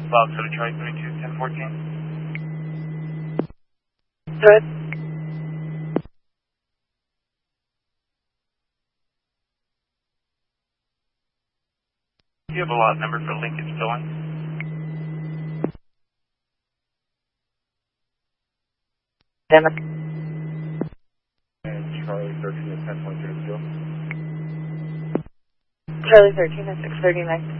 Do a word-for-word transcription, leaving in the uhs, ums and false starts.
Bob, so Charlie twenty-two, ten fourteen. Good. Do you have a lot number for Lincoln Spilling? Damn it. And Charlie thirteen at ten point zero zero. Charlie thirteen at six thirty-nine.